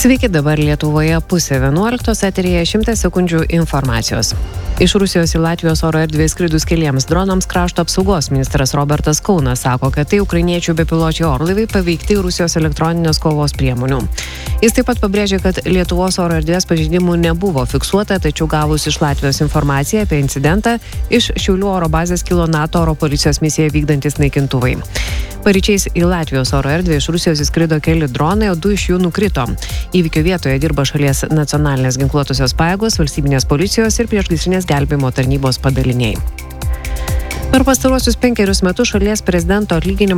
Sveiki, dabar Lietuvoje 10:30, eteryje 100 sekundžių informacijos. Iš Rusijos į Latvijos oro erdvę skridus keliems dronams krašto apsaugos ministras Robertas Kaunas sako, kad tai ukrainiečių bepiločiai orlaiviai paveikti Rusijos elektroninės kovos priemonių. Jis taip pat pabrėžė, kad Lietuvos oro erdvės pažeidimų nebuvo fiksuota, tačiau gavus iš Latvijos informaciją apie incidentą, iš Šiaulių oro bazės kilo NATO oro policijos misiją vykdantis naikintuvai. Paryčiais į Latvijos oro erdvę iš Rusijos įskrido keli dronai, o 2 iš jų nukrito. Įvykio vietoje dirba šalies nacionalinės ginkluotosios pajėgos, valstybinės policijos ir priešgaisrinės gelbėjimo tarnybos padaliniai. Per pastaruosius 5 metus šalies prezidento atlyginimo